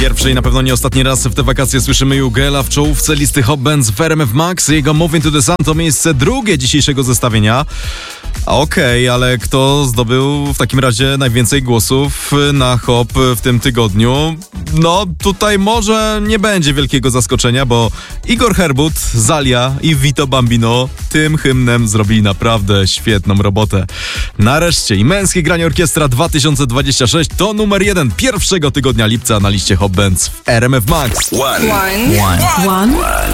pierwszy i na pewno nie ostatni raz w te wakacje słyszymy Ugela w czołówce listy Hot Bands w RMF Max. Jego Moving to the Sun to miejsce drugie dzisiejszego zestawienia. Okej, ale kto zdobył w takim razie najwięcej głosów na hop w tym tygodniu? No, tutaj może nie będzie wielkiego zaskoczenia, bo Igor Herbut, Zalia i Vito Bambino tym hymnem zrobili naprawdę świetną robotę. Nareszcie i męskie granie orkiestra 2026 to numer 1 pierwszego tygodnia lipca na liście Hot Bands w RMF Max. One.